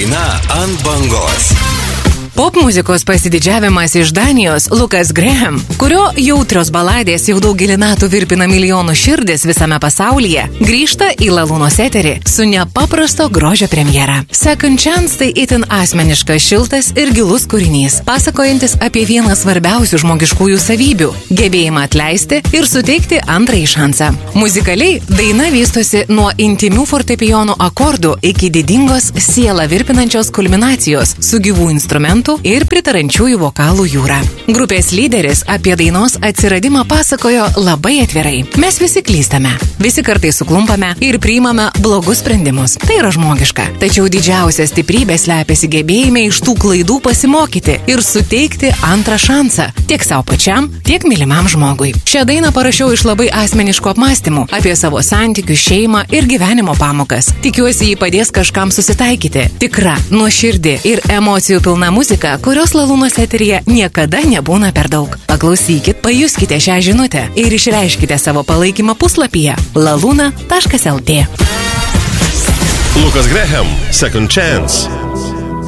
Daina ant bangos. Popmuzikos pasididžiavimas iš Danijos Lukas Graham, kurio jautrios baladės jau daugelį metų virpina milijonų širdis visame pasaulyje, grįžta į Lalūnos eterį su nepaprasto grožio premjera. Second Chance tai itin asmeniškas, šiltas ir gilus kūrinys, pasakojantis apie vieną svarbiausių žmogiškųjų savybių – gebėjimą atleisti ir suteikti antrąjį šansą. Muzikaliai daina vystosi nuo intimių fortepijonų akordų iki didingos sielą virpinančios kulminacijos su gyvų instrumentų ir pritarančiųjų vokalų jūra. Grupės lyderis apie dainos atsiradimą pasakojo labai atvirai. Mes visi klystame, visi kartais suklumpame ir priimame blogus sprendimus. Tai yra žmogiška. Tačiau didžiausia stiprybė slepiasi gebėjime iš tų klaidų pasimokyti ir suteikti antrą šansą tiek savo pačiam, tiek mylimam žmogui. Šią dainą parašiau iš labai asmeniškų apmąstymų apie savo santykių, šeimą ir gyvenimo pamokas. Tikiuosi, jį padės kažkam susitaikyti. Tikra, nuoširdi ir emocijų pilna muzika, kurios Lalūnos eteryje niekada nebūna per daug. Paklausykit, pajuskite šią žinutę ir išreiškite savo palaikymą puslapyje laluna.lt. Lukas Graham, Second Chance.